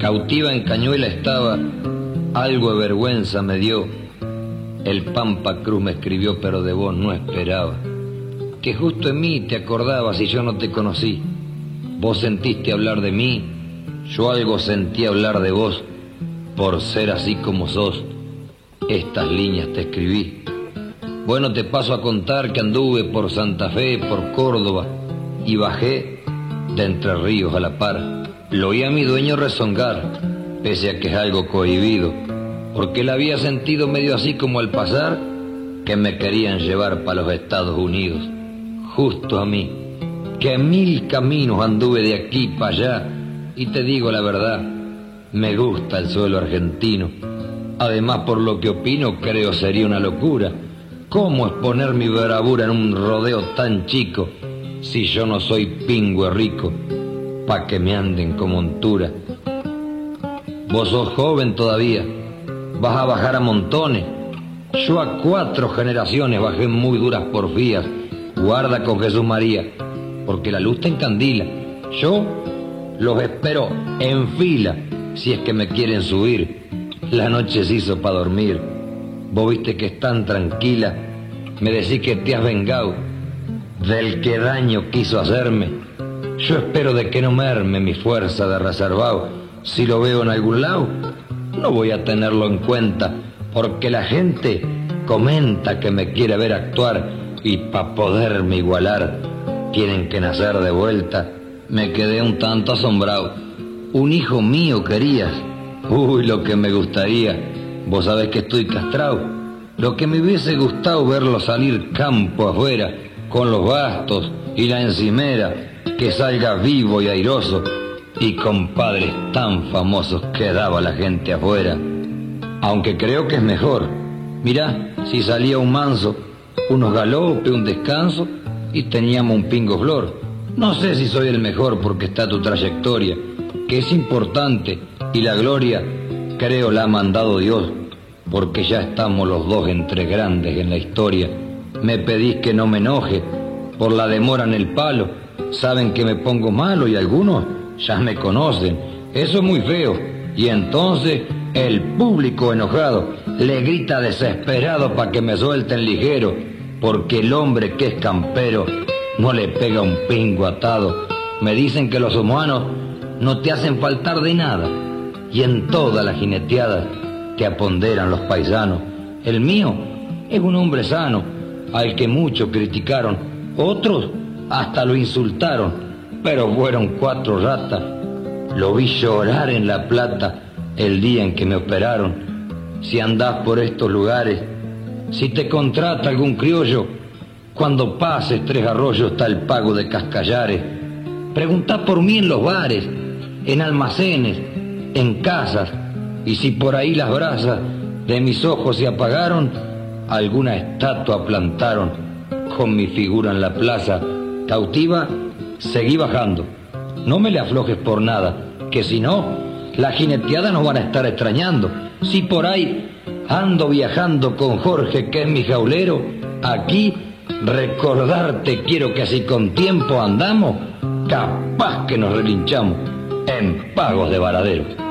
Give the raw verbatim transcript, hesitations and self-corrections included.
Cautiva en Cañuela estaba, algo de vergüenza me dio. El Pampa Cruz me escribió, pero de vos no esperaba. Que justo en mí te acordabas y yo no te conocí. Vos sentiste hablar de mí, yo algo sentí hablar de vos. Por ser así como sos, estas líneas te escribí. Bueno, te paso a contar que anduve por Santa Fe, por Córdoba, y bajé de Entre Ríos a la par. Lo oí a mi dueño rezongar, pese a que es algo cohibido, porque la había sentido medio así como al pasar, que me querían llevar para los Estados Unidos. Justo a mí, que mil caminos anduve de aquí para allá, y te digo la verdad, me gusta el suelo argentino. Además, por lo que opino, creo sería una locura. ¿Cómo exponer mi bravura en un rodeo tan chico, si yo no soy pingüe rico, pa' que me anden con montura? Vos sos joven todavía, vas a bajar a montones. Yo a cuatro generaciones bajé en muy duras porfías. Guarda con Jesús María, porque la luz te encandila. Yo los espero en fila, si es que me quieren subir. La noche se hizo pa' dormir. Vos viste que es tan tranquila, me decís que te has vengado del que daño quiso hacerme. Yo espero de que no merme mi fuerza de reservado. Si lo veo en algún lado, no voy a tenerlo en cuenta, porque la gente comenta que me quiere ver actuar, y pa' poderme igualar tienen que nacer de vuelta. Me quedé un tanto asombrado. Un hijo mío querías. Uy, lo que me gustaría. Vos sabés que estoy castrado. Lo que me hubiese gustado verlo salir campo afuera, con los bastos y la encimera, que salga vivo y airoso, y con padres tan famosos que daba la gente afuera. Aunque creo que es mejor. Mirá, si salía un manso, unos galopes, un descanso, y teníamos un pingo flor. No sé si soy el mejor porque está tu trayectoria, que es importante, y la gloria creo la ha mandado Dios, porque ya estamos los dos entre grandes en la historia. Me pedís que no me enoje por la demora en el palo. Saben que me pongo malo y algunos ya me conocen. Eso es muy feo. Y entonces el público enojado le grita desesperado para que me suelten ligero, porque el hombre que es campero no le pega un pingo atado. Me dicen que los humanos no te hacen faltar de nada, y en todas las jineteadas te aponderan los paisanos. El mío es un hombre sano, al que muchos criticaron, otros hasta lo insultaron, pero fueron cuatro ratas. Lo vi llorar en La Plata el día en que me operaron. Si andás por estos lugares, si te contrata algún criollo, cuando pases Tres Arroyos está el pago de Cascallares. Preguntá por mí en los bares, en almacenes, en casas, y si por ahí las brasas de mis ojos se apagaron, alguna estatua plantaron con mi figura en la plaza. Cautiva, seguí bajando, no me le aflojes por nada, que si no, la jineteada nos van a estar extrañando. Si por ahí ando viajando con Jorge, que es mi jaulero, aquí recordarte quiero que si con tiempo andamos, capaz que nos relinchamos en pagos de varadero.